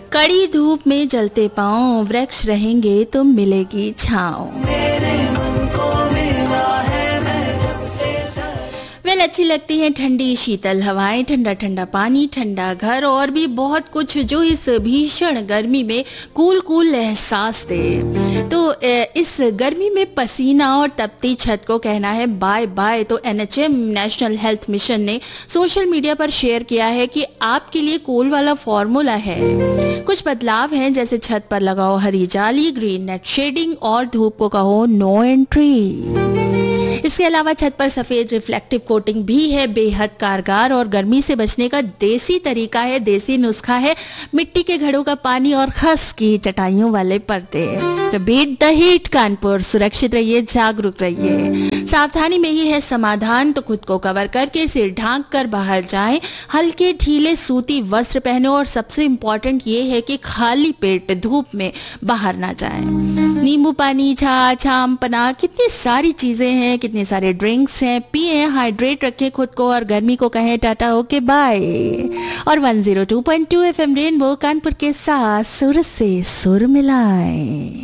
कड़ी धूप में जलते पांव, वृक्ष रहेंगे तो मिलेगी छाँव। वेल अच्छी लगती हैं ठंडी शीतल हवाएं, ठंडा ठंडा पानी, ठंडा घर और भी बहुत कुछ जो इस भीषण गर्मी में कूल कूल एहसास दे। तो इस गर्मी में पसीना और तपती छत को कहना है बाय बाय। तो NHM नेशनल हेल्थ मिशन ने सोशल मीडिया पर शेयर किया है कि आपके लिए कूल वाला फॉर्मूला है। कुछ बदलाव हैं, जैसे छत पर लगाओ हरी जाली, ग्रीन नेट शेडिंग और धूप को कहो नो एंट्री। इसके अलावा छत पर सफेद रिफ्लेक्टिव कोटिंग भी है, बेहद कारगर और गर्मी से बचने का देसी तरीका है, देसी नुस्खा है मिट्टी के घड़ों का पानी और खस की चटाइयों वाले पर्दे। तो बीट द हीट कानपुर, सुरक्षित रहिए, जागरूक रहिए, सावधानी में ही है समाधान। तो खुद को कवर करके सिर ढांक कर बाहर जाएं, हल्के ढीले सूती वस्त्र पहने और सबसे इम्पोर्टेंट ये है कि खाली पेट धूप में बाहर ना जाएं। नींबू पानी, छाछ, आम पन्ना, कितनी सारी चीजें हैं, कितने सारे ड्रिंक्स हैं, पिए, हाइड्रेट रखें खुद को और गर्मी को कहें टाटा ओके बाय। और 102.2 FM रेनबो कानपुर के साथ सुर से सुर मिलाएं।